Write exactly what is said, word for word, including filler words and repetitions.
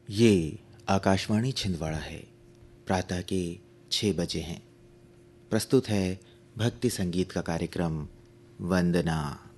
ये आकाशवाणी छिंदवाड़ा है। प्रातः के छः बजे हैं। प्रस्तुत है भक्ति संगीत का कार्यक्रम वंदना।